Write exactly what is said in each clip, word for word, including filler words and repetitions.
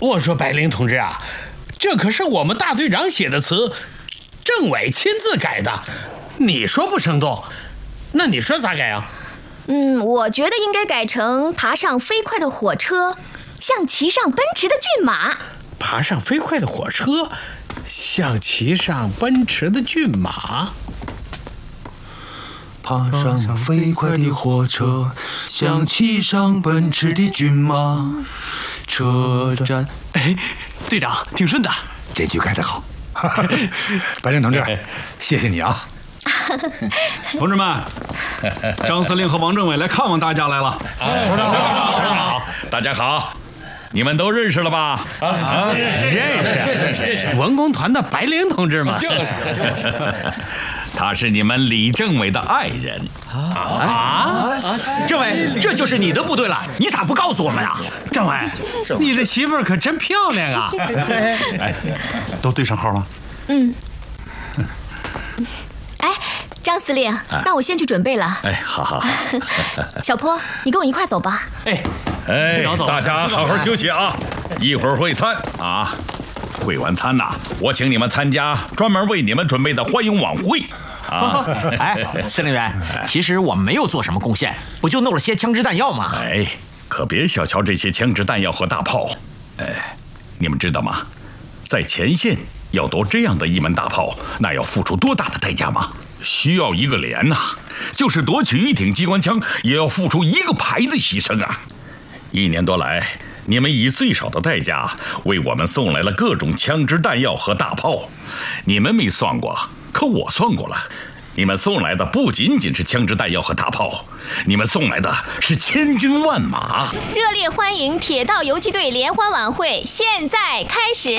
我说白灵同志啊，这可是我们大队长写的词，政委亲自改的，你说不生动，那你说咋改啊？ 嗯，我觉得应该改成爬上飞快的火车，像骑上奔驰的骏马。 爬上飞快的火车，像骑上奔驰的骏马。 爬上飞快的火车，像骑上奔驰的骏马。车站， 哎，队长挺顺的， 这句改得好。白灵同志，谢谢你啊！ 同志们，张司令和王政委来看望大家来了。 首长好，首长好，大家好，你们都认识了吧？ 啊，认识认识认识，文工团的白灵同志嘛， 就是就是。他是你们李政委的爱人啊！政委，这就是你的部队了，你咋不告诉我们啊？ 政委，你的媳妇儿可真漂亮啊！ 哎，都对上号了。 嗯。哎，张司令，那我先去准备了。 哎，好好好。 小坡，你跟我一块走吧。 哎哎，大家好好休息啊，一会儿会餐啊。会完餐呐、啊，我请你们参加专门为你们准备的欢迎晚会啊！ 哎，司令员，其实我们没有做什么贡献，不就弄了些枪支弹药吗？ 哎，可别小瞧这些枪支弹药和大炮。哎，你们知道吗？在前线要夺这样的一门大炮，那要付出多大的代价吗？需要一个连呐、啊，就是夺取一挺机关枪，也要付出一个排的牺牲啊！一年多来，你们以最少的代价为我们送来了各种枪支弹药和大炮，你们没算过，可我算过了，你们送来的不仅仅是枪支弹药和大炮，你们送来的是千军万马。 热烈欢迎铁道游击队联欢晚会现在开始。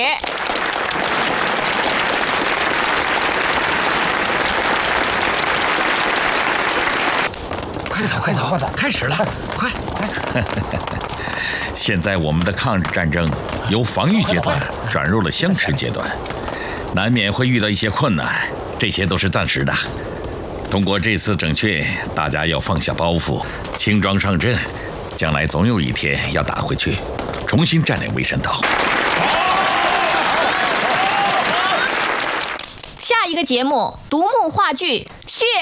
快走快走快走，开始了，快快！ 现在我们的抗日战争由防御阶段转入了相持阶段，难免会遇到一些困难，这些都是暂时的。通过这次整训，大家要放下包袱，轻装上阵，将来总有一天要打回去，重新占领魏山岛。 下一个节目，独幕话剧《血